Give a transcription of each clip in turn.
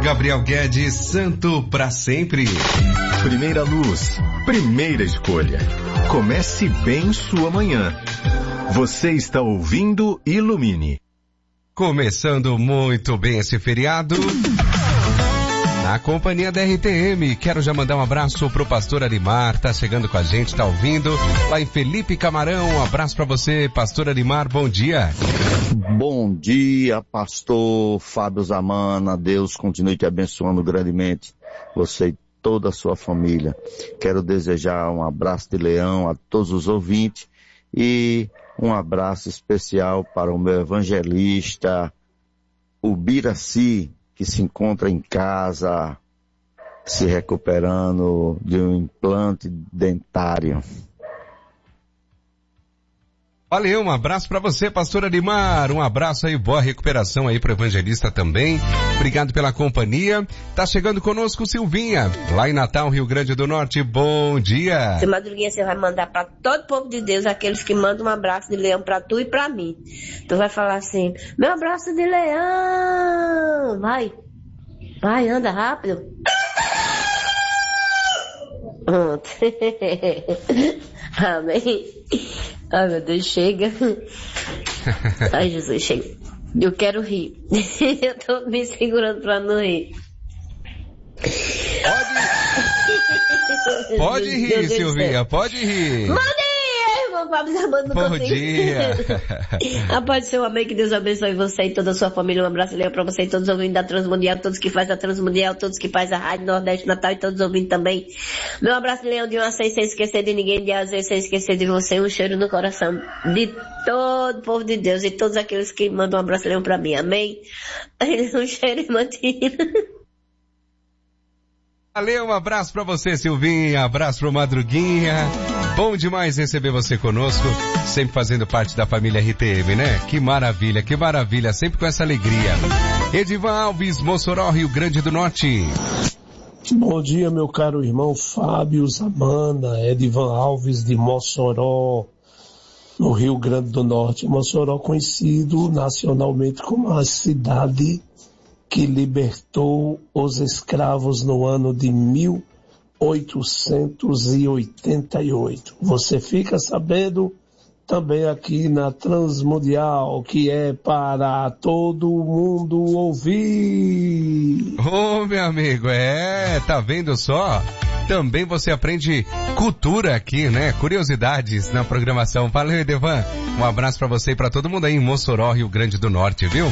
Gabriel Guedes, santo pra sempre. Primeira luz, primeira escolha. Comece bem sua manhã. Você está ouvindo Ilumine. Começando muito bem esse feriado. Na companhia da RTM, quero já mandar um abraço pro pastor Arimar, tá chegando com a gente, tá ouvindo, lá em Felipe Camarão. Um abraço pra você, pastor Arimar, bom dia. Bom dia, pastor Fábio Zamana, Deus continue te abençoando grandemente, você e toda a sua família. Quero desejar um abraço de leão a todos os ouvintes e um abraço especial para o meu evangelista, o Biraci, que se encontra em casa, se recuperando de um implante dentário. Valeu, um abraço pra você, pastor Arimar, um abraço aí, boa recuperação aí pro evangelista também, obrigado pela companhia. Tá chegando conosco Silvinha, lá em Natal, Rio Grande do Norte, bom dia. Seu Madruguinha, você vai mandar pra todo o povo de Deus, aqueles que mandam um abraço de leão pra tu e pra mim. Tu vai falar assim, meu abraço de leão, vai, anda rápido. Amém. Ai, meu Deus, chega. Ai, Jesus, chega. Eu quero rir. Eu tô me segurando pra não rir. Pode rir, Silvinha, pode rir. Bom dia, irmão Fábio Zamano. Bom dia. A paz do Senhor, amém, que Deus abençoe você e toda a sua família. Um abraço legal pra você e todos os ouvintes da Transmundial, todos que fazem a Transmundial, todos que fazem a Rádio Nordeste Natal e todos os ouvintes também. Meu abraço de leão de uma sem esquecer de ninguém, de azer sem esquecer de você, um cheiro no coração de todo o povo de Deus e todos aqueles que mandam um abraço de leão pra mim, amém? Um cheiro e mantina. Valeu, um abraço pra você, Silvinha, abraço pro Madruguinha. Bom demais receber você conosco, sempre fazendo parte da família RTM, né? Que maravilha, sempre com essa alegria. Edivan Alves, Mossoró, Rio Grande do Norte. Bom dia, meu caro irmão Fábio Zamana, Edivan Alves de Mossoró, no Rio Grande do Norte. Mossoró conhecido nacionalmente como a cidade que libertou os escravos no ano de 1888. Você fica sabendo também aqui na Transmundial, que é para todo mundo ouvir. Ô, meu amigo, tá vendo só? Também você aprende cultura aqui, né? Curiosidades na programação. Valeu, Edivan. Um abraço pra você e pra todo mundo aí em Mossoró, Rio Grande do Norte, viu?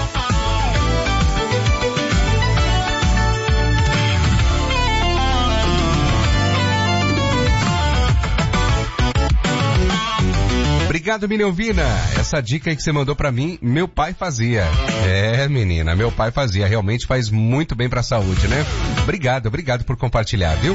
Obrigado, Minelvina. Essa dica aí que você mandou pra mim, meu pai fazia. Menina, meu pai fazia. Realmente faz muito bem pra saúde, né? Obrigado por compartilhar, viu?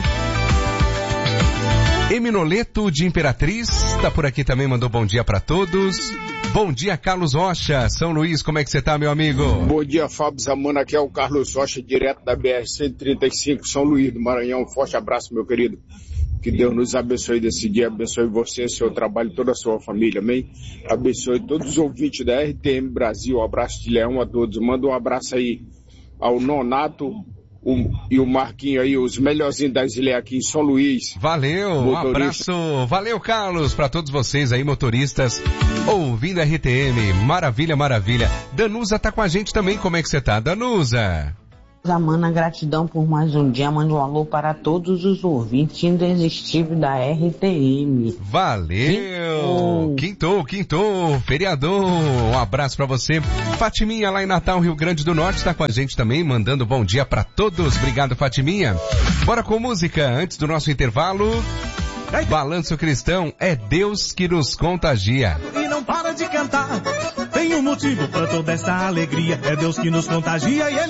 Eminoleto de Imperatriz, tá por aqui também, mandou bom dia pra todos. Bom dia, Carlos Rocha, São Luís, como é que você tá, meu amigo? Bom dia, Fábio Zamana, aqui é o Carlos Rocha, direto da BR-135, São Luís do Maranhão. Um forte abraço, meu querido. Que Deus nos abençoe desse dia, abençoe você, seu trabalho, toda a sua família, amém? Abençoe todos os ouvintes da RTM Brasil, um abraço de leão a todos. Manda um abraço aí ao Nonato e o Marquinho aí, os melhorzinhos das ilhas aqui em São Luís. Valeu, motorista. Um abraço, valeu, Carlos, para todos vocês aí, motoristas, ouvindo a RTM, maravilha. Danusa tá com a gente também, como é que você tá, Danusa? Zamana, gratidão por mais um dia, mando um alô para todos os ouvintes irresistíveis da RTM. Valeu! Quintou, feriador, um abraço pra você. Fatiminha lá em Natal, Rio Grande do Norte, tá com a gente também, mandando bom dia pra todos. Obrigado, Fatiminha. Bora com música, antes do nosso intervalo. Balanço Cristão, é Deus que nos contagia. E não para de cantar, tem um motivo pra toda essa alegria, é Deus que nos contagia e Ele